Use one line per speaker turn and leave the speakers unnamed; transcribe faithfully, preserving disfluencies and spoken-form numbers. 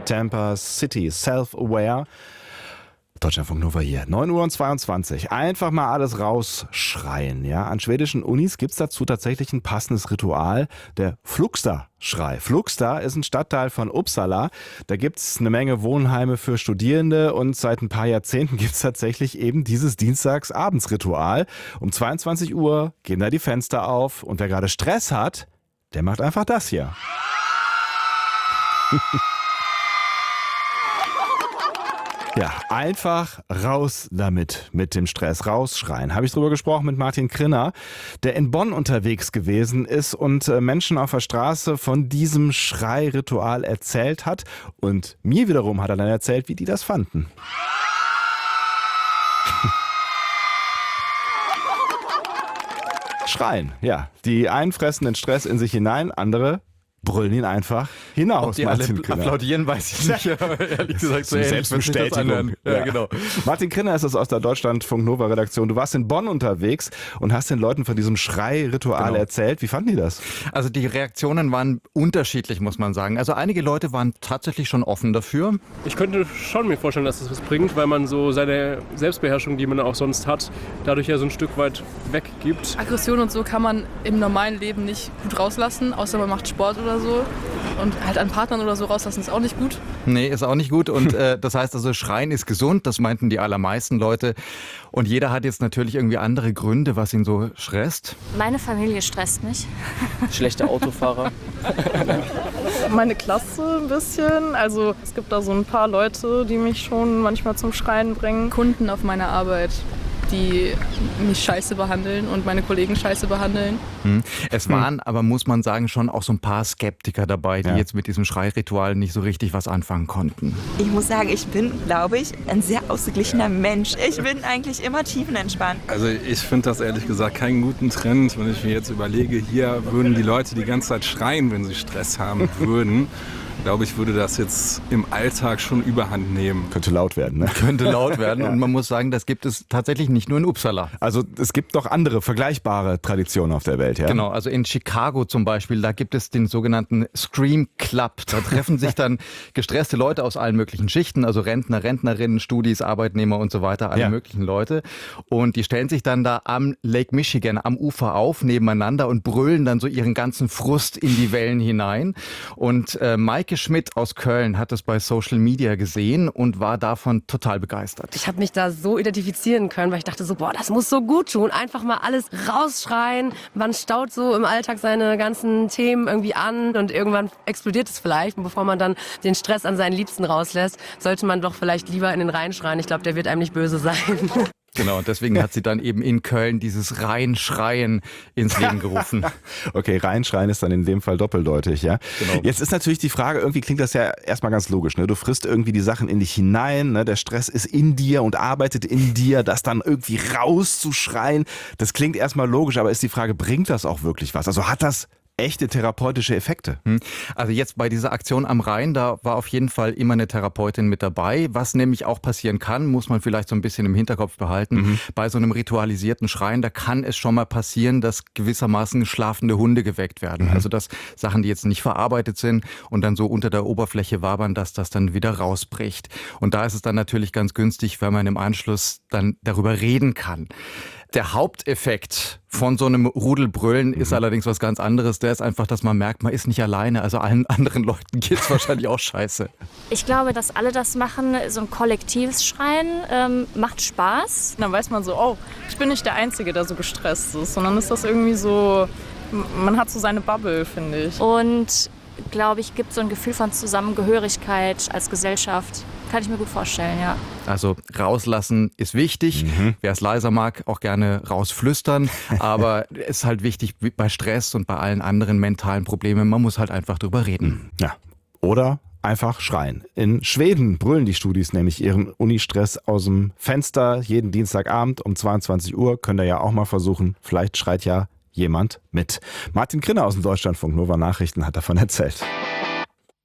Tampa City, Self-Aware. Deutschlandfunk Nova hier, neun Uhr zweiundzwanzig. Einfach mal alles rausschreien. Ja? An schwedischen Unis gibt es dazu tatsächlich ein passendes Ritual, der Flugsta-Schrei. Flugsta ist ein Stadtteil von Uppsala. Da gibt es eine Menge Wohnheime für Studierende und seit ein paar Jahrzehnten gibt es tatsächlich eben dieses Dienstags-Abendsritual. Um zweiundzwanzig Uhr gehen da die Fenster auf und wer gerade Stress hat, der macht einfach das hier. Ja, einfach raus damit, mit dem Stress, rausschreien. Habe ich drüber gesprochen mit Martin Krinner, der in Bonn unterwegs gewesen ist und Menschen auf der Straße von diesem Schreiritual erzählt hat. Und mir wiederum hat er dann erzählt, wie die das fanden. Schreien, ja. Die einen fressen den Stress in sich hinein, andere brüllen ihn einfach hinaus.
Ob die alle applaudieren, weiß ich nicht. Ehrlich gesagt, so
Selbstbestätigung.
Ja, genau.
Martin Krinner ist es aus der Deutschlandfunk Nova Redaktion. Du warst in Bonn unterwegs und hast den Leuten von diesem Schrei-Ritual genau. erzählt. Wie fanden die das?
Also die Reaktionen waren unterschiedlich, muss man sagen. Also einige Leute waren tatsächlich schon offen dafür.
Ich könnte schon mir vorstellen, dass es was bringt, weil man so seine Selbstbeherrschung, die man auch sonst hat, dadurch ja so ein Stück weit weggibt.
Aggression und so kann man im normalen Leben nicht gut rauslassen, außer man macht Sport oder so. Und halt an Partnern oder so rauslassen ist auch nicht gut.
Nee, ist auch nicht gut. Und äh, das heißt also, Schreien ist gesund, das meinten die allermeisten Leute. Und jeder hat jetzt natürlich irgendwie andere Gründe, was ihn so stresst.
Meine Familie stresst mich.
Schlechte Autofahrer.
Meine Klasse ein bisschen. Also es gibt da so ein paar Leute, die mich schon manchmal zum Schreien bringen.
Kunden auf meiner Arbeit, die mich scheiße behandeln und meine Kollegen scheiße behandeln.
Hm. Es waren hm. aber, muss man sagen, schon auch so ein paar Skeptiker dabei, die ja. jetzt mit diesem Schreiritual nicht so richtig was anfangen konnten.
Ich muss sagen, ich bin, glaube ich, ein sehr ausgeglichener Mensch. Ich bin eigentlich immer tiefenentspannt.
Also ich finde das ehrlich gesagt keinen guten Trend, wenn ich mir jetzt überlege, hier würden die Leute die ganze Zeit schreien, wenn sie Stress haben würden. Ich glaube, ich würde das jetzt im Alltag schon überhand nehmen.
Könnte laut werden, ne?
Könnte laut werden und man muss sagen, das gibt es tatsächlich nicht nur in Uppsala.
Also es gibt noch andere vergleichbare Traditionen auf der Welt, ja?
Genau, also in Chicago zum Beispiel, da gibt es den sogenannten Scream Club. Da treffen sich dann gestresste Leute aus allen möglichen Schichten, also Rentner, Rentnerinnen, Studis, Arbeitnehmer und so weiter, alle ja. möglichen Leute. Und die stellen sich dann da am Lake Michigan, am Ufer auf, nebeneinander und brüllen dann so ihren ganzen Frust in die Wellen hinein. Und äh, Maike Schmidt aus Köln hat es bei Social Media gesehen und war davon total begeistert.
Ich habe mich da so identifizieren können, weil ich dachte so, boah, das muss so gut tun. Einfach mal alles rausschreien. Man staut so im Alltag seine ganzen Themen irgendwie an und irgendwann explodiert es vielleicht. Und bevor man dann den Stress an seinen Liebsten rauslässt, sollte man doch vielleicht lieber in den Rhein schreien. Ich glaube, der wird einem nicht böse sein.
Genau, und deswegen hat sie dann eben in Köln dieses Reinschreien ins Leben gerufen.
Okay, Reinschreien ist dann in dem Fall doppeldeutig, ja.
Genau.
Jetzt ist natürlich die Frage, irgendwie klingt das ja erstmal ganz logisch, ne? Du frisst irgendwie die Sachen in dich hinein, ne? Der Stress ist in dir und arbeitet in dir, das dann irgendwie rauszuschreien, das klingt erstmal logisch, aber ist die Frage, bringt das auch wirklich was? Also hat das echte therapeutische Effekte?
Also jetzt bei dieser Aktion am Rhein, da war auf jeden Fall immer eine Therapeutin mit dabei. Was nämlich auch passieren kann, muss man vielleicht so ein bisschen im Hinterkopf behalten. Mhm. Bei so einem ritualisierten Schreien, da kann es schon mal passieren, dass gewissermaßen schlafende Hunde geweckt werden. Mhm. Also dass Sachen, die jetzt nicht verarbeitet sind und dann so unter der Oberfläche wabern, dass das dann wieder rausbricht. Und da ist es dann natürlich ganz günstig, wenn man im Anschluss dann darüber reden kann. Der Haupteffekt von so einem Rudelbrüllen ist mhm. allerdings was ganz anderes. Der ist einfach, dass man merkt, man ist nicht alleine. Also allen anderen Leuten geht es wahrscheinlich auch scheiße.
Ich glaube, dass alle das machen, so ein kollektives Schreien ähm, macht Spaß.
Dann weiß man so, oh, ich bin nicht der Einzige, der so gestresst ist. Sondern ist das irgendwie so, man hat so seine Bubble, finde ich.
Und, glaube ich, gibt so ein Gefühl von Zusammengehörigkeit als Gesellschaft. Kann ich mir gut vorstellen, ja.
Also rauslassen ist wichtig. Mhm. Wer es leiser mag, auch gerne rausflüstern. Aber es ist halt wichtig bei Stress und bei allen anderen mentalen Problemen. Man muss halt einfach drüber reden.
Ja. Oder einfach schreien. In Schweden brüllen die Studis nämlich ihren Unistress aus dem Fenster jeden Dienstagabend um zweiundzwanzig Uhr. Könnt ihr ja auch mal versuchen. Vielleicht schreit ja jemand mit. Martin Krinner aus dem Deutschlandfunk Nova Nachrichten hat davon erzählt.